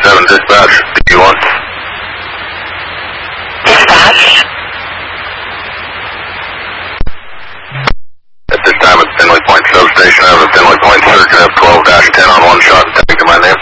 7 dispatch, D1. Dispatch. At this time, it's Finley Point substation. I have a Finley Point circuit of 12-10 on one shot. Take to my name.